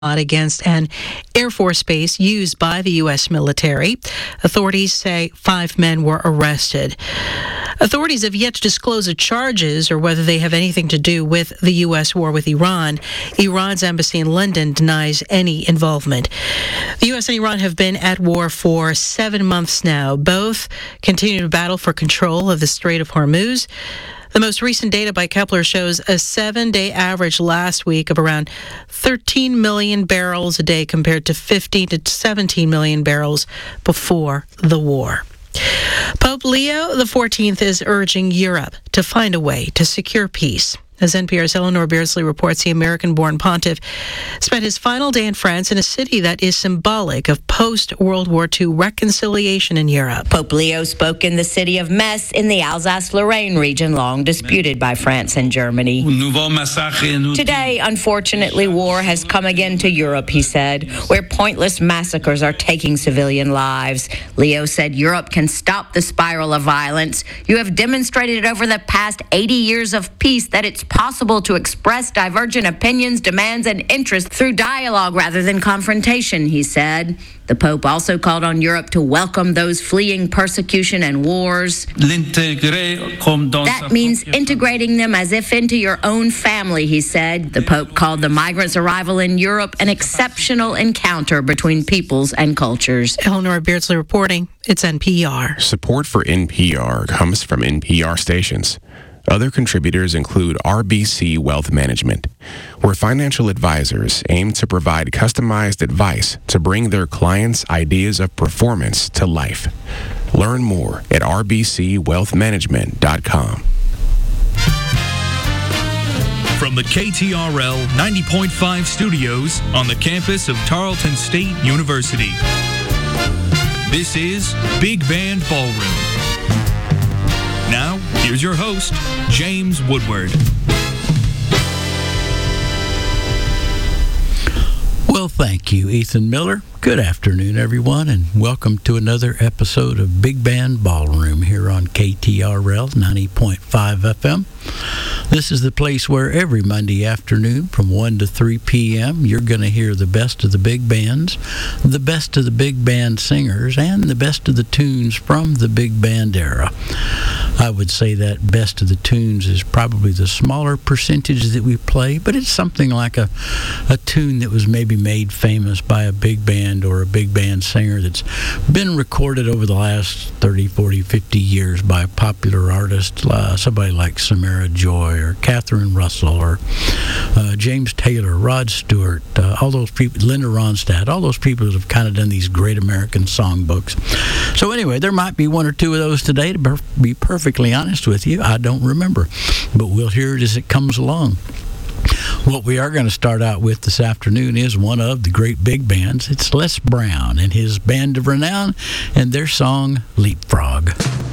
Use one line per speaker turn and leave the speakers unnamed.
against an Air Force base used by the U.S. military. Authorities say 5 men were arrested. Authorities have yet to disclose the charges or whether they have anything to do with the U.S. war with Iran. Iran's embassy in London denies any involvement. The U.S. and Iran have been at war for 7 months now. Both continue to battle for control of the Strait of Hormuz. The most recent data by Kepler shows a 7-day average last week of around 13 million barrels a day compared to 15 to 17 million barrels before the war. Pope Leo XIV is urging Europe to find a way to secure peace. As NPR's Eleanor Beardsley reports, the American-born pontiff spent his final day in France in a city that is symbolic of post-World War II reconciliation in Europe.
Pope Leo spoke in the city of Metz in the Alsace-Lorraine region, long disputed by France and Germany. Today, unfortunately, war has come again to Europe, he said, where pointless massacres are taking civilian lives. Leo said Europe can stop the spiral of violence. You have demonstrated over the past 80 years of peace that it's possible to express divergent opinions, demands, and interests through dialogue rather than confrontation, he said. The Pope also called on Europe to welcome those fleeing persecution and wars. That means integrating them as if into your own family, he said. The Pope called the migrants' arrival in Europe an exceptional encounter between peoples and cultures.
Eleanor Beardsley reporting. It's NPR.
Support for NPR comes from NPR stations. Other contributors include RBC Wealth Management, where financial advisors aim to provide customized advice to bring their clients' ideas of performance to life. Learn more at rbcwealthmanagement.com.
From the KTRL 90.5 studios on the campus of Tarleton State University, this is Big Band Ballroom. Now, here's your host, James Woodward.
Well, thank you, Ethan Miller. Good afternoon, everyone, and welcome to another episode of Big Band Ballroom here on KTRL 90.5 FM. This is the place where every Monday afternoon from 1 to 3 p.m. you're going to hear the best of the big bands, the best of the big band singers, and the best of the tunes from the big band era. I would say that best of the tunes is probably the smaller percentage that we play, but it's something like a tune that was maybe made famous by a big band or a big band singer that's been recorded over the last 30, 40, 50 years by a popular artist, somebody like Samara Joy or Catherine Russell or James Taylor, Rod Stewart, all those people, Linda Ronstadt, all those people that have kind of done these great American songbooks. So anyway, there might be one or two of those today. To be perfectly honest with you, I don't remember, but we'll hear it as it comes along. What we are going to start out with this afternoon is one of the great big bands. It's Les Brown and his Band of Renown and their song, Leapfrog.